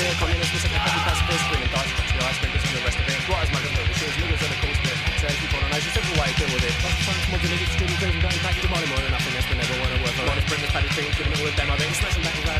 severe communists, we said the copy pacifist, women die, the ice cream, and the rest of it. Right as muggers, no machines, niggas are the cool spit. Says we colonize, a simple way to deal with it. Lots of times, mods and niggas, streaming things, and going back, demanding more than nothing, that's been never one of worth. A lot of printers, paddy things, giving it all of them, I think, smashing back his life.